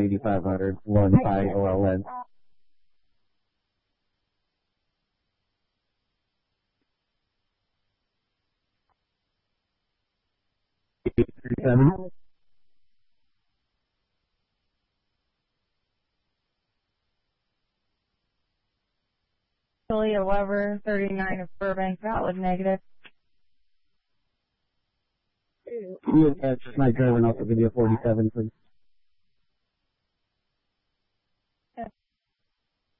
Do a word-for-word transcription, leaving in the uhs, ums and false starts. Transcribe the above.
eighty-five hundred, one pi O L N. eight three seven. Julia Weber, thirty-nine of Burbank, valid negative. You attach my driver and also video forty-seven, please.